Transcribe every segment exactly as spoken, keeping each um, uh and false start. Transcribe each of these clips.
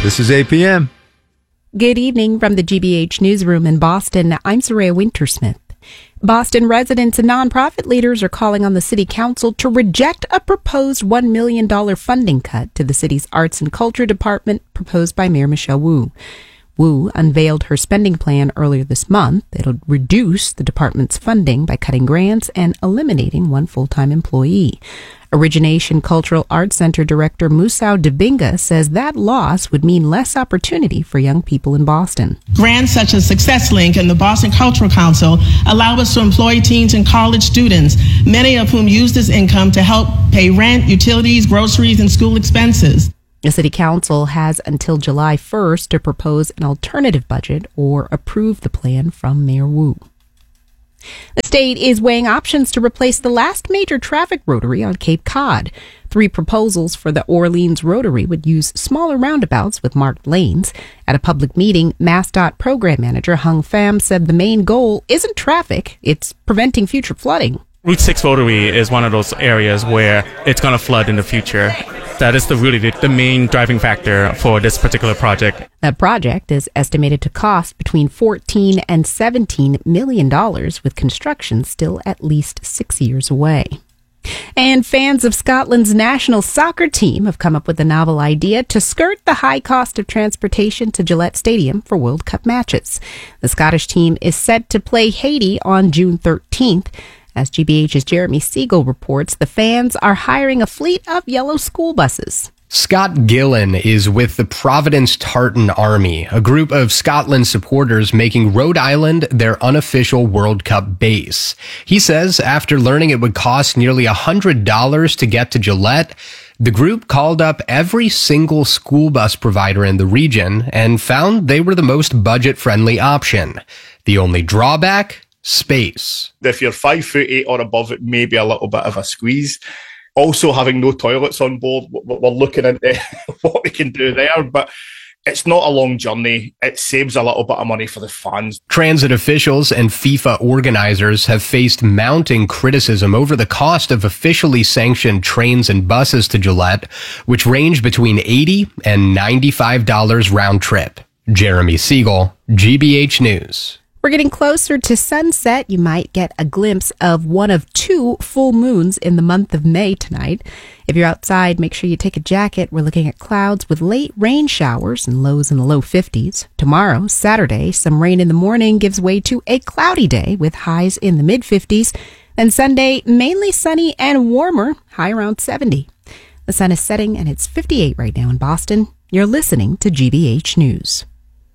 This is eight p.m. Good evening from the G B H Newsroom in Boston. I'm Soraya Wintersmith. Boston residents and nonprofit leaders are calling on the city council to reject a proposed one million dollars funding cut to the city's arts and culture department proposed by Mayor Michelle Wu. Wu unveiled her spending plan earlier this month. It'll reduce the department's funding by cutting grants and eliminating one full-time employee. Origination Cultural Arts Center Director Musau Dibinga says that loss would mean less opportunity for young people in Boston. Grants such as Success Link and the Boston Cultural Council allow us to employ teens and college students, many of whom use this income to help pay rent, utilities, groceries, and school expenses. The city council has until July first to propose an alternative budget or approve the plan from Mayor Wu. The state is weighing options to replace the last major traffic rotary on Cape Cod. Three proposals for the Orleans Rotary would use smaller roundabouts with marked lanes. At a public meeting, MassDOT program manager Hung Pham said the main goal isn't traffic, it's preventing future flooding. Route six Rotary is one of those areas where it's going to flood in the future. That is the really the, the main driving factor for this particular project. That project is estimated to cost between fourteen and seventeen million dollars, with construction still at least six years away. And fans of Scotland's national soccer team have come up with a novel idea to skirt the high cost of transportation to Gillette Stadium for World Cup matches. The Scottish team is set to play Haiti on June thirteenth. As G B H's Jeremy Siegel reports, the fans are hiring a fleet of yellow school buses. Scott Gillen is with the Providence Tartan Army, a group of Scotland supporters making Rhode Island their unofficial World Cup base. He says after learning it would cost nearly one hundred dollars to get to Gillette, the group called up every single school bus provider in the region and found they were the most budget-friendly option. The only drawback? Space. If you're five foot eight or above, it may be a little bit of a squeeze. Also, having no toilets on board, we're looking into what we can do there, but it's not a long journey. It saves a little bit of money for the fans. Transit officials and FIFA organizers have faced mounting criticism over the cost of officially sanctioned trains and buses to Gillette, which range between eighty dollars and ninety-five dollars round trip. Jeremy Siegel, G B H News. We're getting closer to sunset. You might get a glimpse of one of two full moons in the month of May tonight. If you're outside, make sure you take a jacket. We're looking at clouds with late rain showers and lows in the low fifties. Tomorrow, Saturday, some rain in the morning gives way to a cloudy day with highs in the mid fifties. Then Sunday, mainly sunny and warmer, high around seventy. The sun is setting and it's fifty-eight right now in Boston. You're listening to G B H News.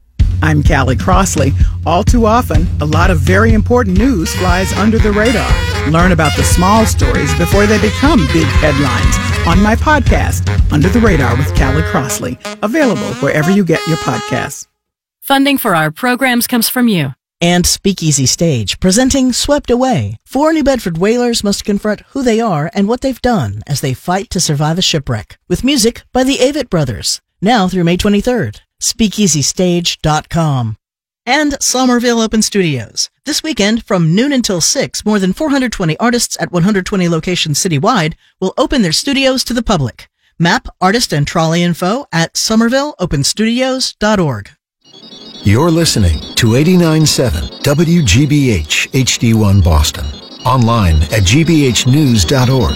I'm Callie Crossley. All too often, a lot of very important news flies under the radar. Learn about the small stories before they become big headlines on my podcast, Under the Radar with Callie Crossley, available wherever you get your podcasts. Funding for our programs comes from you. And Speakeasy Stage, presenting Swept Away. Four New Bedford whalers must confront who they are and what they've done as they fight to survive a shipwreck. With music by the Avett Brothers. Now through May twenty-third. speakeasy stage dot com. And Somerville Open Studios. This weekend, from noon until six, more than four hundred twenty artists at one hundred twenty locations citywide will open their studios to the public. Map, artist, and trolley info at somerville open studios dot org. You're listening to eighty-nine point seven W G B H H D one Boston. Online at g b h news dot org.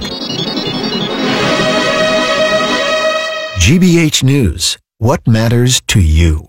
G B H News. What matters to you?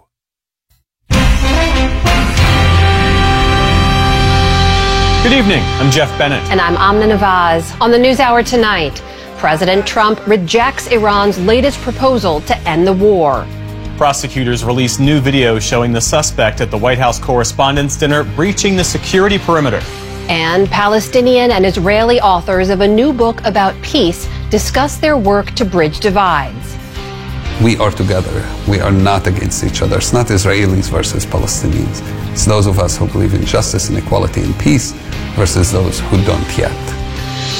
Good evening. I'm Jeff Bennett. And I'm Amna Nawaz. On the NewsHour tonight, President Trump rejects Iran's latest proposal to end the war. Prosecutors released new video showing the suspect at the White House Correspondents' Dinner breaching the security perimeter. And Palestinian and Israeli authors of a new book about peace discuss their work to bridge divides. We are together. We are not against each other. It's not Israelis versus Palestinians. It's those of us who believe in justice and equality and peace versus those who don't yet.